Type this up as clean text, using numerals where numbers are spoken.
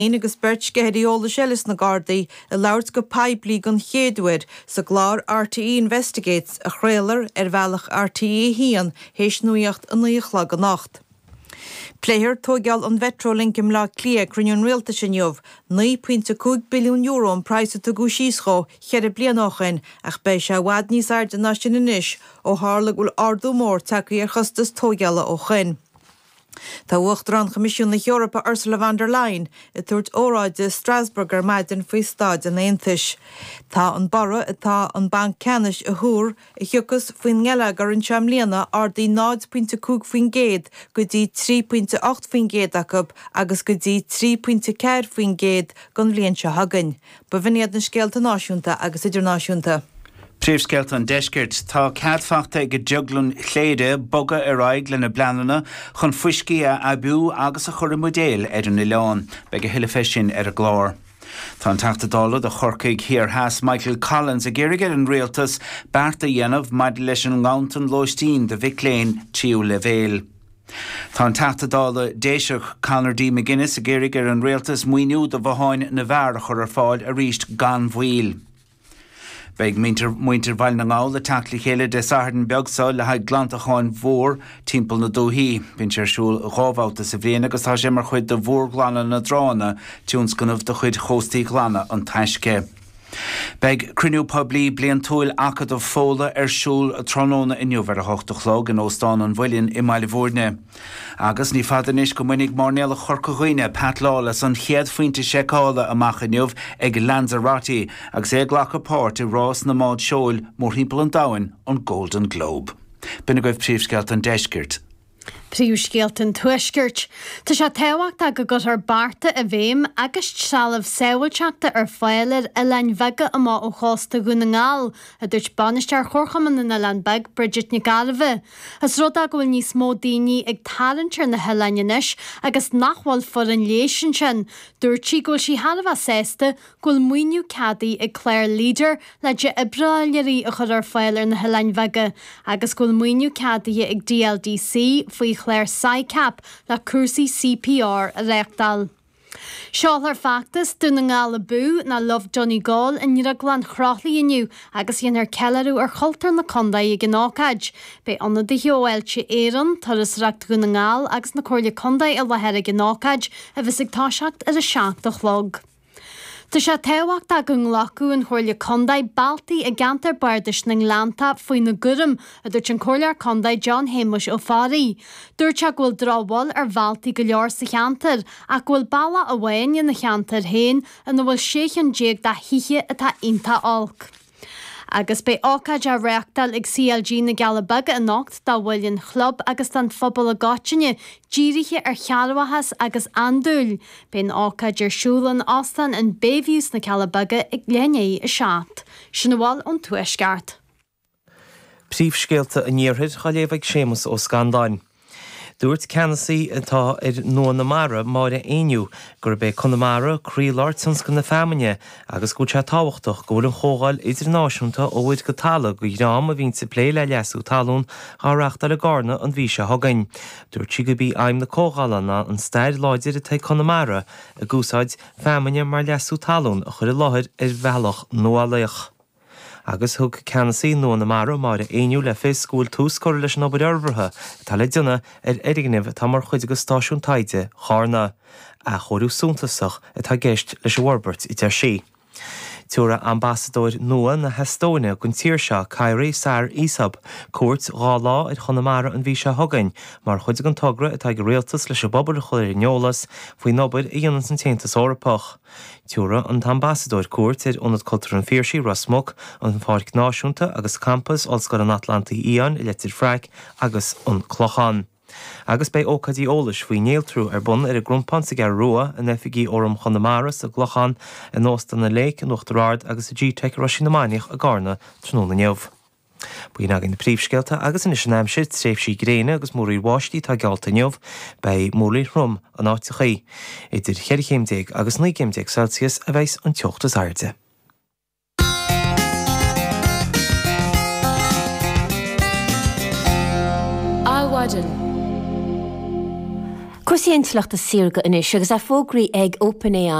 agus beirt gehéiríola selis na Gardaí a labhairt go paiblí gan chéadúir sa glár RTE Investigates a chréalar bhealach RTE hían héis nuíocht a nuíochla go nacht. Pléir tógeal an vetrolink im lá clia cruniún réalta sin jobh, 9.2 billiún euro an praise to go síoscho cheir blianachin ach bei se wad níos airde na sin inis ó hála gúil ardú mór takeí ar chustas tógeala ó chin. Tá uachtar an Comisiún na Eorpa Ursula von der Leyen i dúirt óráid de Strasbourg ar maidin faoi stáid an Aontais. Tá an bara atá an banc ceannis a thuair i thiocas faoin ngeile gur an seamlíana ardaí 9.2 faoin géad go dtí 3.8 faoin géad agus go dtí 3.4 faoin géad gan bhliain se hagann. Ba bhíad na scéalta náisiúnta agus idirnáisiúnta. Príomhscéalta an deiscirt tá ceadfachta go joglann chléide boga ar aig lena bleanana chun fuiscí a abú agus a chur modéil ar an Ileán be go hiile fesin ar a glár. Tá an teachtadála de chorcaig hir has Michael Collins a ggéirigh an réaltas bearta dhéanamh maid leis an gáantan lóistín de bhicléin tíú le bhéal. Tá an teachtadála déiseach Conor D. McGuinness a ggéirigh an réaltas muoinú do bháin na bhar chur ar fáil a ríist gan bhuiil. Beag muintir bhail na ngáil le tacla chéile de sahardan beagsáil le haid glantacháin mhór timpeall na dóthaí. Bíonn séarsúil ghábháta sa bhliain agus tá sé mar chuid de mhór glanna na drána tiúns gonmh de chuid chóstaí glanna an taisce. Beag cruniú poblí blian túil acad ó fóla ar siúl a tróna inniu ver a hochtachlog in óstán an bhfuilinn i Maile Bhórne. Agus ní fadanis go muinnig marnéal a chorcaghine Pat Lawless an chead faointe seacála amach inniuh ag Lanzarote agus ag ghlacha páirt i rás na máid seoil mór himpeall an dain an Golden Globe. Bina goibh príomhscéalt an deiscirt. Príomhscéalt an tuiscirt. Tá sé tehacht a go ar barta a bhéim agus sealamh saoilteachta ar fáilir a lein bheige amá ó chásta go na ngáil a dúirt banistear chorchaman na lein beg Bridget ní Galveh. Is rud a gohfuil níos mó daoine ag talantir na heileannis agus nachhfuil for an léisian sin. Dúirt sí ghfuil sí hadamh sésta ghfuil muoinú cadaí ag Claire Leader le de ibraileirí a chur ar fáilir na heilein bheige agus ghfuil muoinú cadaí ag DLDC faoi Claire Sycap le cuasaí CPR a réachtal. Seáil ar factas duna ngála bú na Love Johnny Gall in níra glan chráthlaí inniu agus dhéanaar celarú ar chultar na condaí ag an ácaid. Bé anna de heoilte éan tar is reacht go na ngáil agus na cóirla condaí a lehéir ag an ácaid a bheits ag táiseacht ar a seaach do chlog. Tá sé tehacht a gunglaú an chóirla condaid baltaí a gantar bardis na Nglanta faoin na gurim a dúirt an chóirlear condaid John Hamish ó Faraí. Dúirt a ghfuil drábháil ar bhaltaí go leor sa cheantar a ghfuil balla a bhain na cheantar héin a na bhfuil séchan déag de hithe atá inta álc. Agus bé ácaid a reachtal ag CLG na Galabaga a nocht dá bhfuiln chlub agus an phobal a gáitine dírithe ar chealhachas agus andúil. Bén ácaid ar siúlan astan an béhús na Galabaga ag léné a seat. Sin bháil an tuisceart. Príomhscéalta a níorthid chaléomh Séamus ó Scandáin. Dúirt Cannasaí atá ar nó na mara máire aoniu gur bé Connemara críláirt sans go na feamaine agus go te táhachtach go bhfuil an chógáil idirnáisiúnta óid go talla go rám a bhín sa plé le leasú talún áreachta le gána an bhí se hagainn. Dúirt si go bí aim na cógálanna an stair láidir atá Connemara a gúsáid feamaine mar leasú talún a chur i láthir ar bhealach nóalaoch. Agus thug Cannasaí nó na mara máire aoniu le fé scúil tús cóir leis an obair arbhartha tá le duna ar éigeanmh tá mar chuid agus stáisiún taide chána a chorú súntasach atá géist leis Warbert i tar sí. Túra ambassadóir nua na Hestóine gon tíir seo Cairí Sar Ísab cuairt gá lá ar Connemara an bhí se hagainn mar chuid an togra atá go réaltas leis bobbal a chuir neolalas faoi nobair i dhéanaan san téantas árapach. Túra an ambassadóir cuairt ar ionad cultúr an fíorsí Rasmog an Pháirc Náisiúnta agus campus Ollscoil an Atlanta Íon i Letir Freic agus an Clochan. Agus bei ócadí ólas faoi néaltrú ar bun ar a grúmpan sa gar rua an efigí orm Connemara sa Glochan in óstan na léic an Uachtarard agus a G-Tech Roisin na Máineach a Garna tróna neamh. Buon agin na príomhscéalta agus in is an aimsir tréimh sí gréine agus mórí bháistí tá gealta neamh bei mórlaí rum an áitichaí. Idir cheir chéimdéag agus 9 Celsius a bheits an teochtas airde. Áhaidan. Cusaíontlach a siirga inis agus a fógraí ag OpenAI